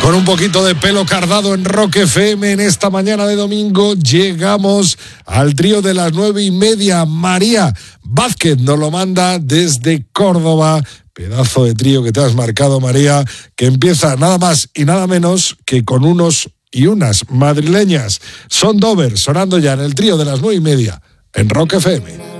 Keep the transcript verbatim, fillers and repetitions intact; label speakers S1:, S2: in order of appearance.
S1: Con un poquito de pelo cardado en Rock F M en esta mañana de domingo llegamos al trío de las nueve y media. María Vázquez nos lo manda desde Córdoba. Pedazo de trío que te has marcado, María, que empieza nada más y nada menos que con unos y unas madrileñas. Son Dover, sonando ya en el trío de las nueve y media en Rock F M.